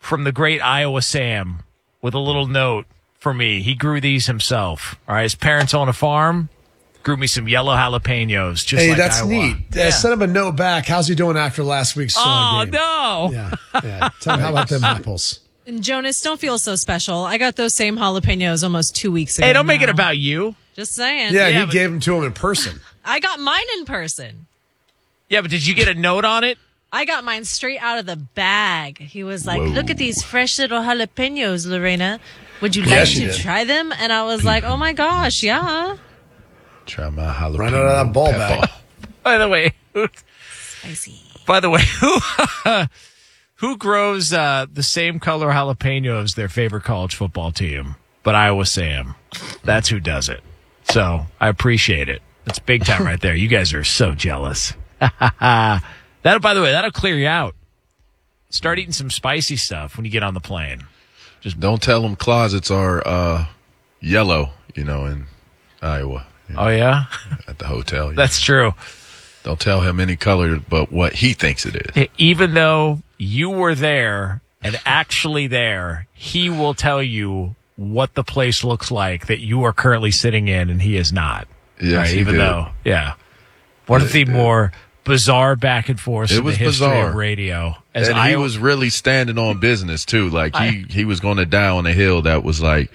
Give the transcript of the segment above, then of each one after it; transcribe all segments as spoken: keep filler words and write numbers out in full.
from the great Iowa Sam with a little note for me. He grew these himself. All right, his parents own a farm. Grew me some yellow jalapenos. Just hey, like that's Iowa. neat. Yeah. Uh, send him a note back. How's he doing after last week's uh, Oh game? no! Yeah, yeah. Tell him how about them apples. And Jonas, don't feel so special. I got those same jalapenos almost two weeks ago. Hey, don't make now. it about you. Just saying. Yeah, Yeah, he but- gave them to him in person. I got mine in person. Yeah, but did you get a note on it? I got mine straight out of the bag. He was like, Whoa. look at these fresh little jalapenos, Lorena. Would you like Yes, she to did. try them? And I was like, oh my gosh, yeah. Try my jalapeno Run out of that ball pepper. bag. By the way, who, Spicy. by the way, who who grows uh, the same color jalapeno as their favorite college football team? But Iowa Sam. That's who does it. So I appreciate it. That's big time right there. You guys are so jealous. That, by the way, that'll clear you out. Start eating some spicy stuff when you get on the plane. Just don't tell them closets are uh, yellow, you know, in Iowa. You know, Oh, yeah? at the hotel. you That's true. know. Don't tell him any color but what he thinks it is. Even though you were there and actually there, he will tell you what the place looks like that you are currently sitting in and he is not. Yes, right? he Even did. though, yeah. One of the more bizarre back and forth It in was the history bizarre. of radio. As And I he was really standing on business, too. Like, he, he was going to die on a hill that was like,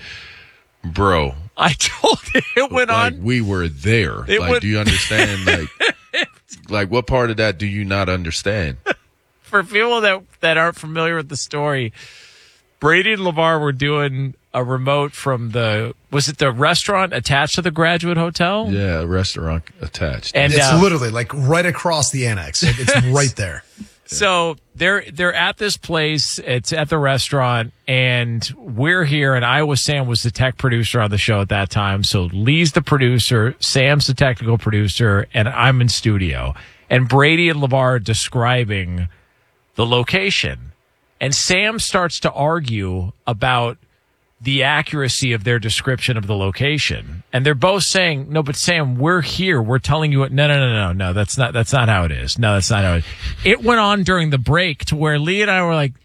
bro. I told you it went like, on. we were there. It like, went- do you understand? Like, like, what part of that do you not understand? For people that, that aren't familiar with the story, Brady and LeVar were doing a remote from the, was it the restaurant attached to the Graduate Hotel? Yeah, a restaurant attached. And It's uh, literally like right across the annex. Like, it's right there. So they're they're at this place. It's at the restaurant, and we're here. And Iowa Sam was the tech producer on the show at that time. So Lee's the producer, Sam's the technical producer, and I'm in studio. And Brady and LeVar are describing the location, and Sam starts to argue about the accuracy of their description of the location. And they're both saying, no, but Sam, we're here. We're telling you what, no, no, no, no, no, that's not, that's not how it is. No, that's not how it is. It went on during the break to where Lee and I were like,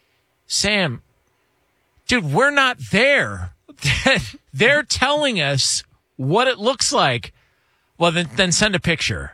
Sam, dude, we're not there. They're telling us what it looks like. Well, then, then send a picture.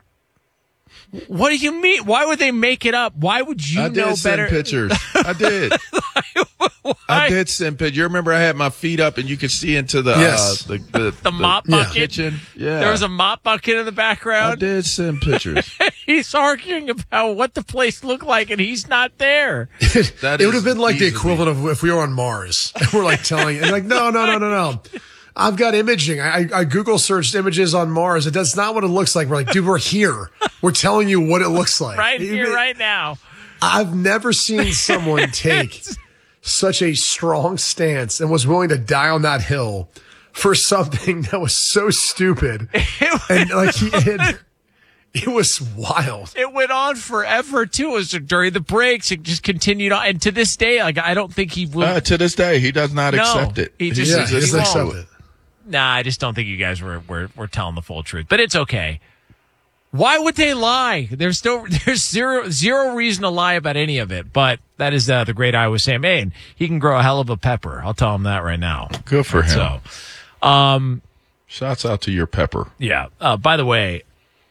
What do you mean? Why would they make it up? Why would you I know did send better? pictures. I did. Why? I did send pictures. You remember I had my feet up and you could see into the Yes. uh, the, the, The mop yeah. bucket. kitchen. Yeah, There was a mop bucket in the I background. did send pictures. He's arguing about what the place looked like, and he's not there. That It would is have been like the easily- equivalent of if we were on Mars. And we're like telling and like, no, no, no, no, no. I've got imaging. I, I Google searched images on Mars. It does not what it looks like. We're like, dude, we're here. We're telling you what it looks like. Right It- here, it- right now. I've never seen someone take such a strong stance and was willing to die on that hill for something that was so stupid. And like he it, it was wild. It went on forever too. It was during the breaks. It just continued on, and to this day, like I don't think he will. Uh, to this day, he does not No, accept it. he just- Yeah, he he doesn't won't. accept it. Nah, I just don't think you guys were, were were telling the full truth. But it's okay. Why would they lie? There's no, there's zero zero reason to lie about any of it. But that is uh, the great Iowa Sam. Hey, and he can grow a hell of a pepper. I'll tell him that right now. Good for him. So, um, Shouts out to your pepper. yeah. Uh, by the way,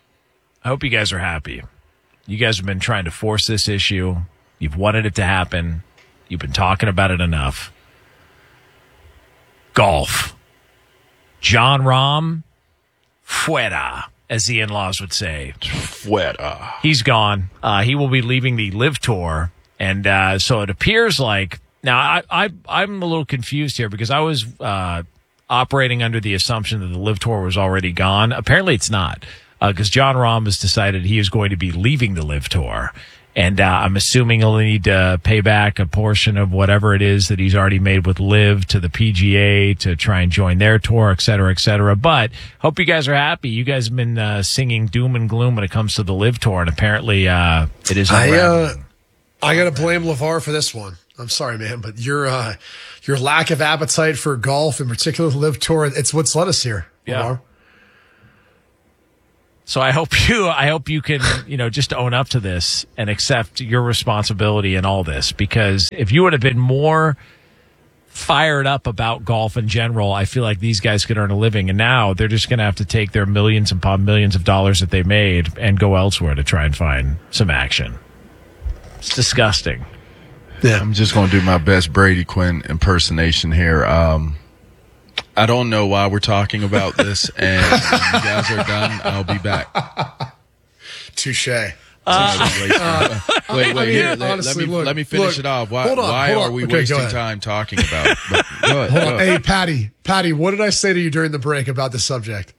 I hope you guys are happy. You guys have been trying to force this issue. You've wanted it to happen. You've been talking about it enough. Golf. John Rahm, fuera, as the in-laws would say. Fuera. He's gone. Uh, he will be leaving the Live Tour. And uh, so it appears like now I, I, I'm a little confused here because I was uh, operating under the assumption that the Live Tour was already gone. Apparently it's not because uh, John Rahm has decided he is going to be leaving the Live Tour. And uh, I'm assuming he'll need to pay back a portion of whatever it is that he's already made with Live to the P G A to try and join their tour, et cetera, et cetera. But hope you guys are happy. You guys have been uh, singing doom and gloom when it comes to the Live Tour, and apparently uh, it is. I uh, unraveling. I got to blame LeVar for this one. I'm sorry, man, but your uh, your lack of appetite for golf, in particular the Live Tour, it's what's led us here. Yeah. LeVar. So I hope you, I hope you can, you know, just own up to this and accept your responsibility in all this. Because if you would have been more fired up about golf in general, I feel like these guys could earn a living. And now they're just going to have to take their millions upon millions of dollars that they made and go elsewhere to try and find some action. It's disgusting. Yeah. I'm just going to do my best Brady Quinn impersonation here. Um, I don't know why we're talking about this, and when you guys are done, I'll be back. Touche. Uh, wait, uh, wait, wait, here, let, honestly, let me look, let me finish look, it off. Why, hold on, why hold are on. we Okay, go wasting ahead. time talking about? But, go ahead, Hold go on. ahead. Hey, Patty, Patty, what did I say to you during the break about this subject?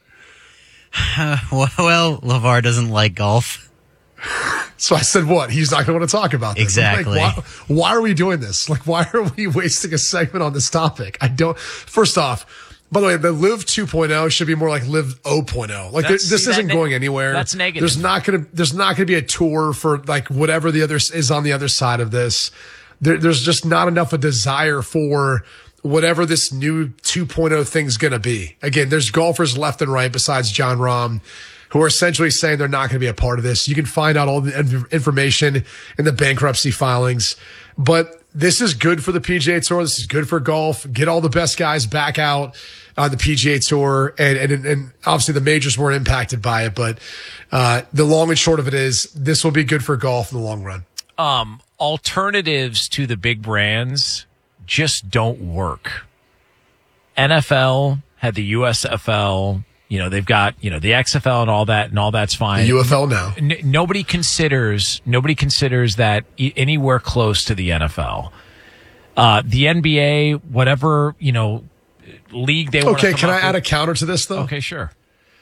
Well, LeVar doesn't like golf. So I said, what? He's not going to want to talk about this. I'm Exactly. Like, why, why are we doing this? Like, why are we wasting a segment on this topic? I don't. First off, by the way, the Live two point oh should be more like Live oh point oh. Like, That's- this see, isn't that- going anywhere. that's negative. There's not going to. There's not going to be a tour for like whatever the other is on the other side of this. There, there's just not enough a desire for whatever this new two point oh thing's going to be. Again, there's golfers left and right besides John Rahm who are essentially saying they're not going to be a part of this. You can find out all the inf- information in the bankruptcy filings, but this is good for the P G A Tour. This is good for golf. Get all the best guys back out on the P G A Tour. And, and, and obviously the majors weren't impacted by it, but, uh, the long and short of it is this will be good for golf in the long run. Um, alternatives to the big brands just don't work. N F L had the U S F L, you know, they've got, you know, the X F L and all that, and all that's fine. The U F L now. N- nobody considers, nobody considers that e- anywhere close to the N F L. Uh, the N B A, whatever, you know, league they want to Okay, come can I up add a with- counter to this though? Okay, sure.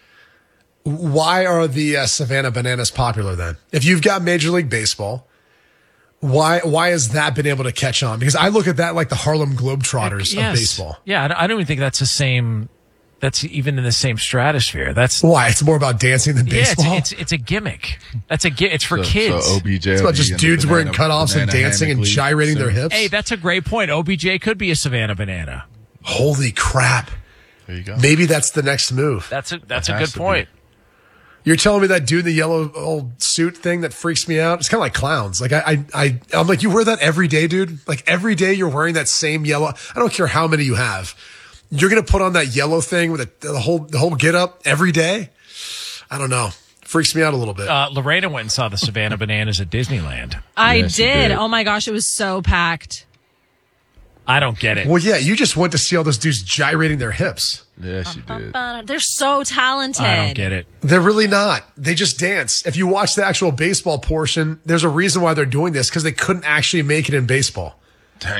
Why are the uh, Savannah Bananas popular then? If you've got Major League Baseball, why why has that been able to catch on? Because I look at that like the Harlem Globetrotters Yes. of baseball. Yeah, I don't- I don't even think that's the same. That's even in the same stratosphere. That's Why? It's more about dancing than yeah. It's, baseball. it's it's a gimmick. That's a gi- It's for So- kids. So O B J It's will about be just in the dudes wearing banana- cutoffs and banana dancing and hammock league gyrating their soon. hips. Hey, that's a great point. O B J could be a Savannah Banana. Holy crap. There you go. Maybe that's the next move. That's a that's It a has good to point. You're telling me that dude in the yellow old suit thing that freaks me out? It's kind of like clowns. Like I, I, I, I'm like, you wear that every day, dude? Like every day you're wearing that same yellow. I don't care how many you have. You're going to put on that yellow thing with the, the whole, the whole get up every day. I don't know. Freaks me out a little bit. Uh, Lorena went and saw the Savannah Bananas at Disneyland. I Yes, you did. did. Oh my gosh, it was so packed. I don't get it. Well, yeah, you just went to see all those dudes gyrating their hips. Yes, you did. They're so talented. I don't get it. They're really not. They just dance. If you watch the actual baseball portion, there's a reason why they're doing this because they couldn't actually make it in baseball. Dang.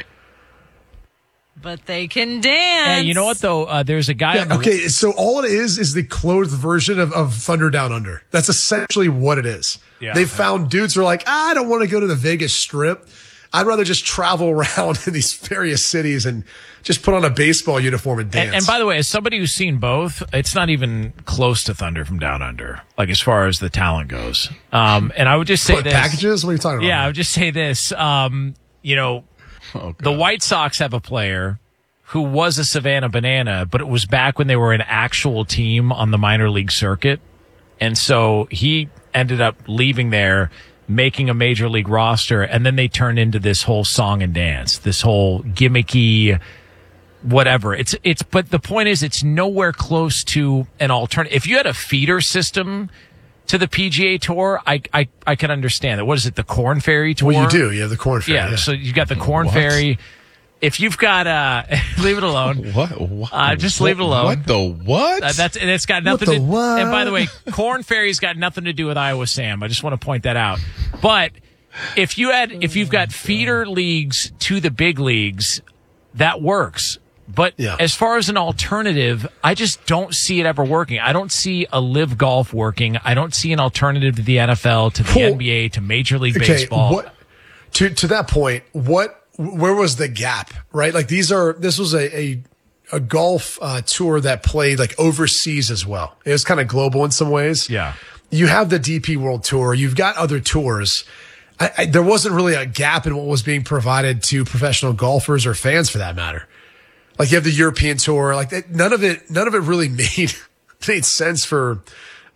But they can dance. Hey, you know what though? Uh, there's a guy. on the- Okay, so all it is is the clothed version of, of Thunder Down Under. That's essentially what it is. Yeah. They found dudes who are like, I don't want to go to the Vegas Strip. I'd rather just travel around in these various cities and just put on a baseball uniform and dance. And, and by the way, as somebody who's seen both, it's not even close to Thunder from Down Under, like as far as the talent goes. Um, and I would just say What, this. packages? What are you talking about? Yeah, I would just say this. Um, you know, Oh, the God. White Sox have a player who was a Savannah Banana, but it was back when they were an actual team on the minor league circuit. And so he ended up leaving there, making a major league roster, and then they turned into this whole song and dance, this whole gimmicky whatever. It's it's but the point is it's nowhere close to an alternative. If you had a feeder system to the P G A Tour, I I I can understand that. What is it, the Corn Ferry Tour? Well, you do. You have the Corn Ferry. Yeah, Yeah. so you got the Corn What? Ferry. If you've got uh leave it alone. What? what? Uh, just leave it alone. What the what? Uh, that's and it's got What nothing the to what? And by the way, Corn Ferry's got nothing to do with Iowa Sam. I just want to point that out. But if you had if you've got feeder leagues to the big leagues, that works. But Yeah. as far as an alternative, I just don't see it ever working. I don't see a live golf working. I don't see an alternative to the N F L, to the Cool. N B A, to Major League Okay, Baseball. what to to that point, what where was the gap, right? Like these are this was a a, a golf uh, tour that played like overseas as well. It was kind of global in some ways. Yeah. You have the D P World Tour, you've got other tours. I, I, there wasn't really a gap in what was being provided to professional golfers or fans for that matter. Like you have the European Tour, like that, none of it, none of it really made made sense for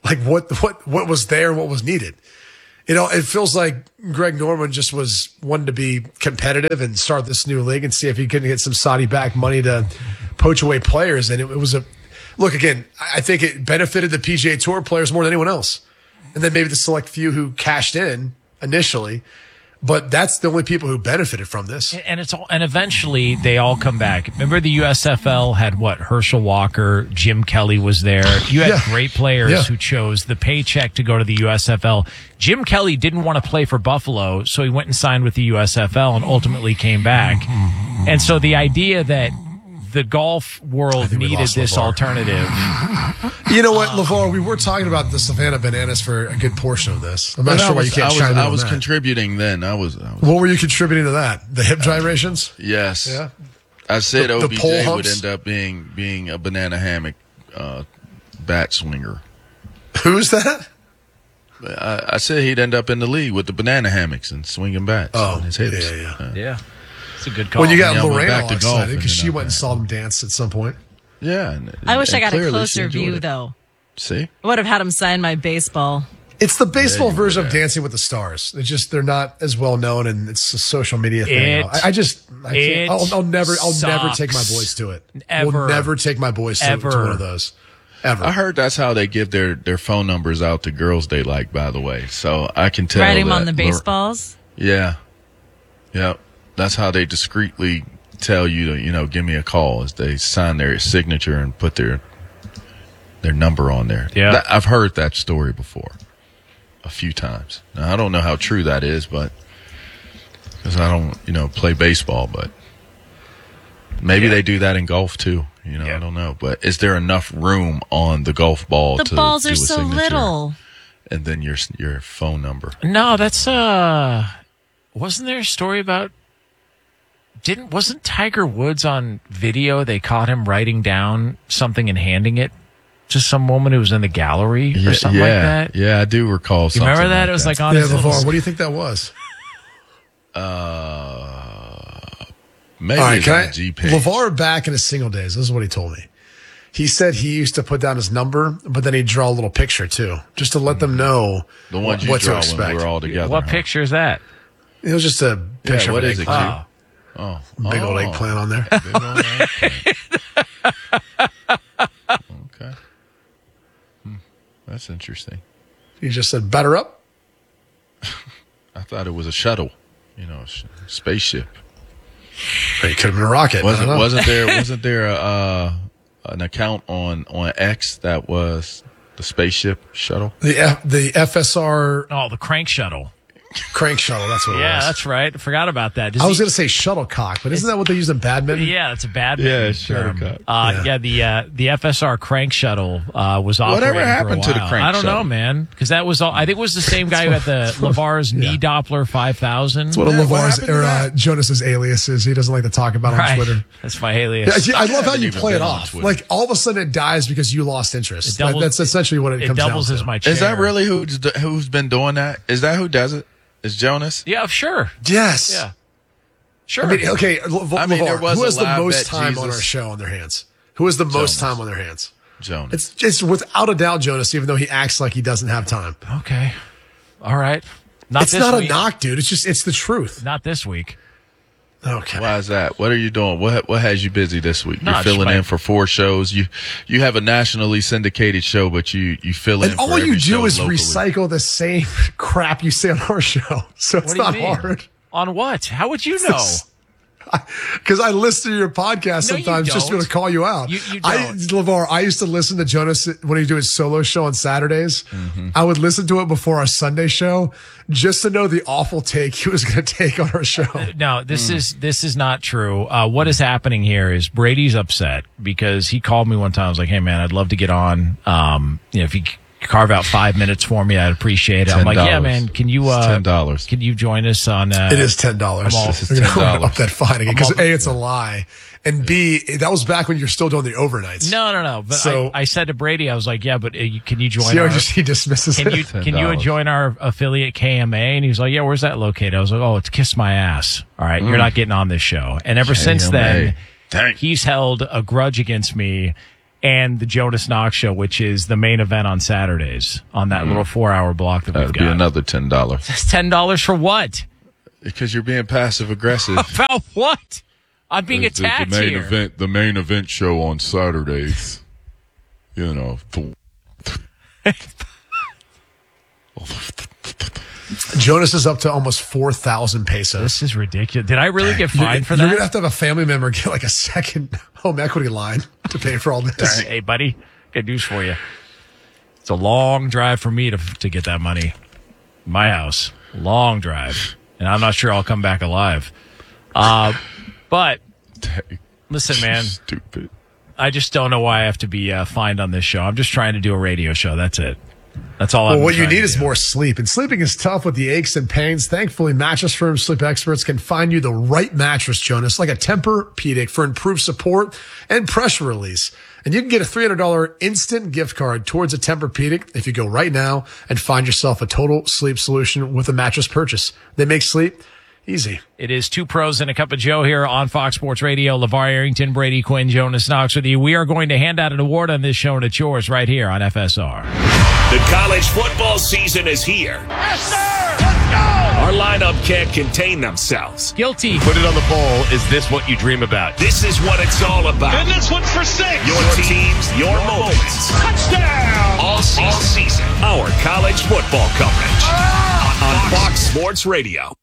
Like what, what, what was there, what was needed. You know, it feels like Greg Norman just was wanting to be competitive and start this new league and see if he could get some Saudi back money to poach away players. And it, it was a look again. I think it benefited the P G A Tour players more than anyone else, and then maybe the select few who cashed in initially. But that's the only people who benefited from this. And it's all, and eventually they all come back. Remember the U S F L had what? Herschel Walker, Jim Kelly was there. You had Yeah. great players Yeah. who chose the paycheck to go to the U S F L. Jim Kelly didn't want to play for Buffalo, so he went and signed with the U S F L and ultimately came back. And so the idea that the golf world think we needed lost this LeVar. alternative. You know what, LeVar? We were talking about the Savannah Bananas for a good portion of this. I'm not But sure I why was, you can't I was, chime in I on was that. contributing then. I was, I was What were you contributing to that? The hip gyrations? yes. Yeah. I said The- the O B J pole would humps? end up being being a banana hammock uh, bat swinger. Who's that? I, I said he'd end up in the league with the banana hammocks and swinging bats Oh, on his hips. yeah, yeah. Uh, Yeah. It's a good call. When you got yeah, I went Lorraine back all to golf excited and because she then I- went and saw them dance at some point. yeah and, I wish and I got a clearly she closer enjoyed view, it. though. See, I would have had him sign my baseball. It's the baseball Yeah, you version were of there. Dancing with the Stars. It's just they're not as well known, and it's a social media thing. It- I, I just, I it can't, I'll, I'll never, I'll never sucks. take my boys to it. Ever. We'll never take my boys to, to Ever. one of those. Ever. I heard that's how they give their, their phone numbers out to girls they like. By the way, so I can tell. Write him on that the Lor- baseballs. Yeah, yeah. That's how they discreetly tell you to, you know, give me a call. Is they sign their signature and put their their number on there. Yeah. That- I've heard that story before, a few times. Now I don't know how true that is, but because I don't, you know, play baseball, but maybe Yeah. they do that in golf too. You know, Yeah. I don't know. But is there enough room on the golf ball The to balls do are a so signature little. and then your your phone number? No, that's uh wasn't there a story about didn't wasn't Tiger Woods on video? They caught him writing down something and handing it to some woman who was in the gallery or something yeah, like that. Yeah, I do recall You something. remember that? like It was like on yeah, his little LeVar, what do you think that was? Uh, maybe All right, it's can on I? the G page. LeVar back in his single days. This is what he told me. He said he used to put down his number, but then he'd draw a little picture too, just to let them know the ones you what to draw when expect. we're all together. What huh? picture is that? It was just a Yeah, picture what of an is it? eggplant. Oh. Oh, Big old oh, eggplant on there. big old eggplant. Okay. Hmm. That's interesting. He just said, "Batter up." I thought it was a shuttle, you know, a sh- spaceship. It could have been a rocket. I Wasn't don't know. wasn't there wasn't there a, uh, an account on on X that was the spaceship shuttle? the F, the F S R Oh, the crank shuttle. crank shuttle? That's what it Yeah, was. that's right. I forgot about that. Does I was he- going to say shuttlecock, but isn't that what they use in badminton? Yeah, that's a bad Yeah, term. shuttlecock. Uh, Yeah. yeah. the uh, the F S R crank shuttle uh, was operating Whatever happened for a to the while. crank I don't shuttle? know, man, because that was all. I think it was the same guy who had the LeVar's knee Doppler five thousand. That's what a Yeah, what LeVar's happened to or uh, that? Jonas's alias is. He doesn't like to talk about Right. on Twitter. That's my alias. Yeah, I love how haven't you even play it been on off. Twitter. Like all of a sudden it dies because you lost interest. It doubles- That- that's essentially what it, it comes doubles down as to. my chair. Is that really who's who's been doing that? Is that who does it? Is Jonas? Yeah, sure. Yes. Yeah, sure. I mean, okay, Le- I mean, there LeVar, was who a has the live most bet time on Jesus- our show on their hands? Who has the most Jonas. time on their hands? Jonas. It's it's without a doubt Jonas, even though he acts like he doesn't have time. okay, all right. Not It's this not week. a knock, dude. It's just it's the truth. Not this week. Okay. Why is that? What are you doing? What what has you busy this week? No, You're it's filling fine. in for four shows. You you have a nationally syndicated show, but you you fill in. And for all you every do show is locally. recycle the same crap you say on our show. So it's What do you not mean? hard. On what? How would you know? Because I listen to your podcast No, you sometimes just don't. to call you out. You- you I, don't. LeVar, I used to listen to Jonas when he do his solo show on Saturdays. Mm-hmm. I would listen to it before our Sunday show just to know the awful take he was going to take on our show. No, this Hmm. is this is not true. Uh, what is happening here is Brady's upset because he called me one time. I was like, "Hey, man, I'd love to get on. Um, you know, if you c- carve out five minutes for me, I'd appreciate it." I'm like, "Yeah, ten dollars. man. Can you It's uh, ten dollars. Can you join us on? Uh, It is ten dollars. I'm all- This is We're gonna ten dollars. up that fine again because I'm all- A, it's a lie, and B, that was back when you're still doing the overnights. No, no, no. But So- I, I said to Brady, I was like, "Yeah, but uh, you- can you join? See how our, he just he dismisses can it. you ten can you dollars. join our affiliate K M A?" And he was like, "Yeah, where's that located?" I was like, "Oh, it's Kiss My Ass. All right, you're not getting on this show." And ever since K M A. then, Dang. he's held a grudge against me. and the Jonas Knox Show, which is the main event on Saturdays on that mm. little four-hour block that we've That'd got. Be another ten dollars. That's ten dollars for what? Because you're being passive-aggressive. About what? I'm being it's, attacked it's the main here. Event, the main event show on Saturdays. You know. Jonas is up to almost four thousand pesos. This is ridiculous. Did I really get fined you're, for you're that? You're going to have to have a family member get like a second home equity line to pay for all this. Hey, buddy, good news for you. It's a long drive for me to to get that money. My house. Long drive. And I'm not sure I'll come back alive. Uh, but, listen, man. Stupid. I just don't know why I have to be uh, fined on this show. I'm just trying to do a radio show. That's it. That's all. Well, I'm what you need do. is more sleep, and sleeping is tough with the aches and pains. Thankfully, Mattress Firm sleep experts can find you the right mattress, Jonas, like a Tempur-Pedic for improved support and pressure release. And you can get a three hundred dollars instant gift card towards a Tempur-Pedic if you go right now and find yourself a total sleep solution with a mattress purchase. They make sleep easy. It is two pros and a cup of Joe here on Fox Sports Radio. LeVar Arrington, Brady Quinn, Jonas Knox with you. We are going to hand out an award on this show, and it's yours right here on F S R. The college football season is here. Yes, sir! Let's go! Our lineup can't contain themselves. Guilty. Put it on the poll. Is this what you dream about? This is what it's all about. And this one's for six. Your teams, your moments. Touchdown! All season. All season. Our college football coverage on Fox Sports Radio.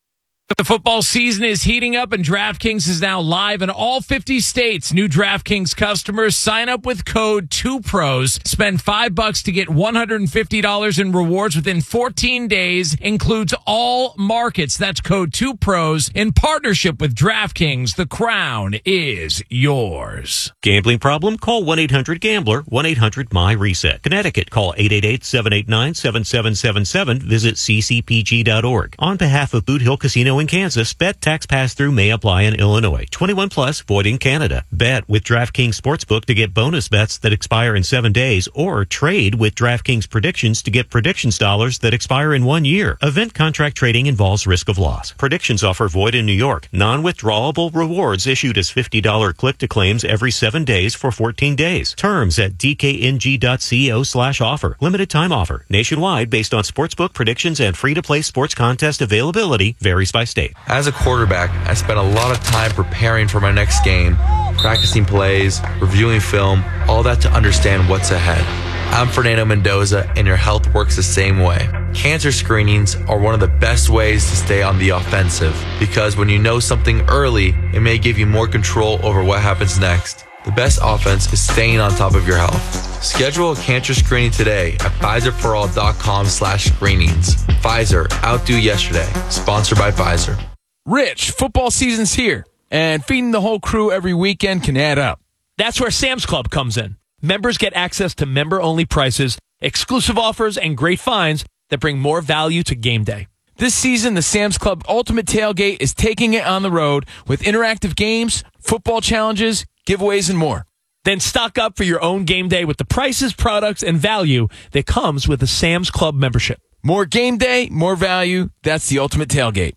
The football season is heating up, and DraftKings is now live in all fifty states. New DraftKings customers sign up with code two pros. Spend five bucks to get one hundred fifty dollars in rewards within fourteen days. Includes all markets. That's code two pros in partnership with DraftKings. The crown is yours. Gambling problem? Call one eight hundred gambler, one eight hundred M Y reset. Connecticut, call eight eight eight, seven eight nine, seven seven seven seven. Visit c c p g dot org. On behalf of Boot Hill Casino in Kansas, bet tax pass-through may apply in Illinois. twenty-one plus, void in Canada. Bet with DraftKings Sportsbook to get bonus bets that expire in seven days, or trade with DraftKings Predictions to get predictions dollars that expire in one year. Event contract trading involves risk of loss. Predictions offer void in New York. Non-withdrawable rewards issued as fifty dollars click-to-claims every seven days for fourteen days. Terms at d k n g dot co slash offer. Limited time offer. Nationwide based on sportsbook predictions and free-to-play sports contest availability. Varies by state. As a quarterback, I spent a lot of time preparing for my next game, practicing plays, reviewing film, all that to understand what's ahead. I'm Fernando Mendoza, and your health works the same way. Cancer screenings are one of the best ways to stay on the offensive, because when you know something early, it may give you more control over what happens next. The best offense is staying on top of your health. Schedule a cancer screening today at Pfizer for all dot com slash screenings. Pfizer, outdo yesterday. Sponsored by Pfizer. Rich, football season's here, and feeding the whole crew every weekend can add up. That's where Sam's Club comes in. Members get access to member-only prices, exclusive offers, and great finds that bring more value to game day. This season, the Sam's Club Ultimate Tailgate is taking it on the road with interactive games, football challenges, giveaways, and more. Then stock up for your own game day with the prices, products, and value that comes with a Sam's Club membership. More game day, more value. That's the Ultimate Tailgate.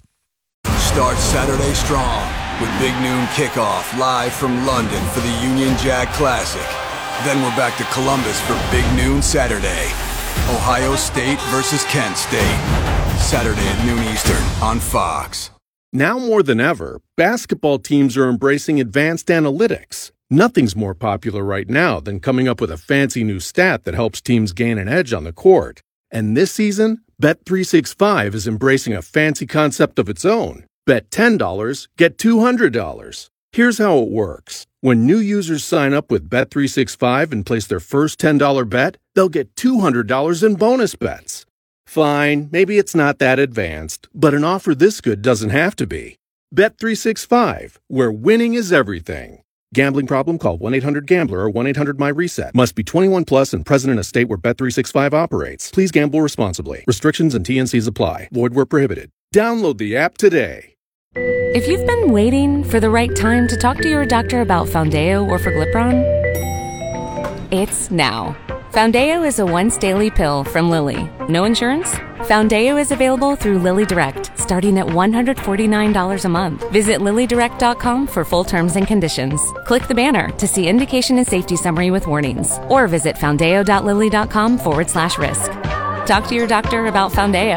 Start Saturday strong with Big Noon Kickoff live from London for the Union Jack Classic. Then we're back to Columbus for Big Noon Saturday. Ohio State versus Kent State. Saturday at noon Eastern on Fox. Now more than ever, basketball teams are embracing advanced analytics. Nothing's more popular right now than coming up with a fancy new stat that helps teams gain an edge on the court. And this season, Bet three sixty-five is embracing a fancy concept of its own. Bet ten dollars, get two hundred dollars. Here's how it works. When new users sign up with Bet three sixty-five and place their first ten dollars bet, they'll get two hundred dollars in bonus bets. Fine, maybe it's not that advanced, but an offer this good doesn't have to be. Bet three sixty-five, where winning is everything. Gambling problem? Call one eight hundred gambler or one eight hundred my reset. Must be twenty-one plus and present in a state where Bet three sixty-five operates. Please gamble responsibly. Restrictions and T N Cs apply. Void where prohibited. Download the app today. If you've been waiting for the right time to talk to your doctor about Foundayo or Forglipron, it's now. Foundeo is a once daily pill from Lilly. No insurance? Foundeo is available through Lilly Direct, starting at one hundred forty-nine dollars a month. Visit lilly direct dot com for full terms and conditions. Click the banner to see indication and safety summary with warnings, or visit foundeo dot lilly dot com forward slash risk. Talk to your doctor about Foundeo.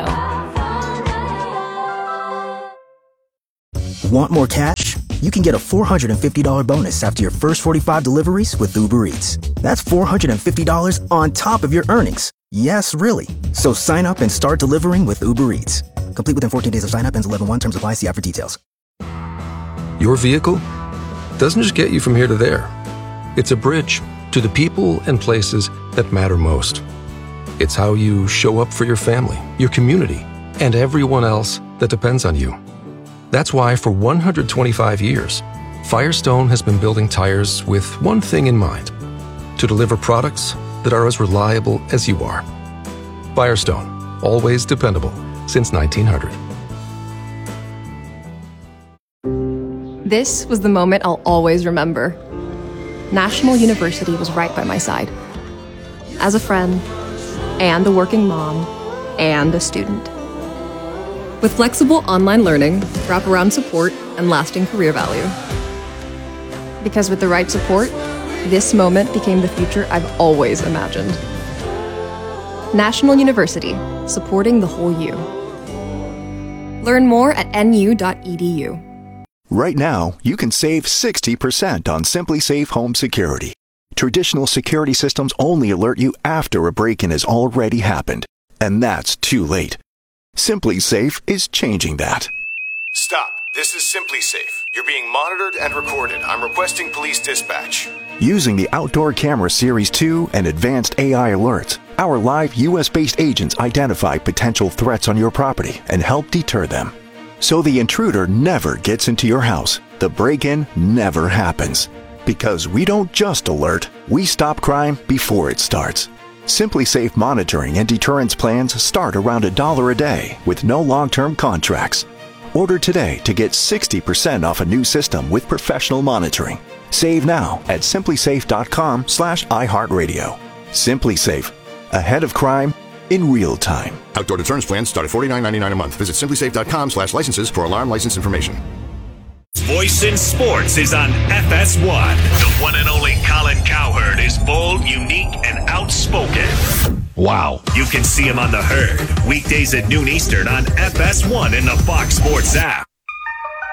Want more cash? You can get a four hundred fifty dollars bonus after your first forty-five deliveries with Uber Eats. That's four hundred fifty dollars on top of your earnings. Yes, really. So sign up and start delivering with Uber Eats. Complete within fourteen days of sign up. Ends eleven one. Terms apply. See app for details. Your vehicle doesn't just get you from here to there. It's a bridge to the people and places that matter most. It's how you show up for your family, your community, and everyone else that depends on you. That's why for one hundred twenty-five years, Firestone has been building tires with one thing in mind: to deliver products that are as reliable as you are. Firestone, always dependable since nineteen hundred. This was the moment I'll always remember. National University was right by my side. As a friend, and a working mom, and a student. With flexible online learning, wraparound support, and lasting career value. Because with the right support, this moment became the future I've always imagined. National University, supporting the whole you. Learn more at N U dot E D U. Right now, you can save sixty percent on SimpliSafe Home Security. Traditional security systems only alert you after a break-in has already happened, and that's too late. SimpliSafe is changing that. Stop. This is SimpliSafe. You're being monitored and recorded. I'm requesting police dispatch. Using the Outdoor Camera Series two and advanced A I alerts, our live U S-based agents identify potential threats on your property and help deter them. So the intruder never gets into your house. The break-in never happens. Because we don't just alert, we stop crime before it starts. SimpliSafe monitoring and deterrence plans start around a dollar a day with no long-term contracts. Order today to get sixty percent off a new system with professional monitoring. Save now at simplisafe dot com slash iHeartRadio. SimpliSafe, ahead of crime in real time. Outdoor deterrence plans start at forty-nine ninety-nine a month. Visit simplisafe dot com slash licenses for alarm license information. Voice in Sports is on F S one. The one and only Colin Cowherd is bold, unique, and outspoken. Wow. You can see him on The Herd, weekdays at noon Eastern on F S one in the Fox Sports app.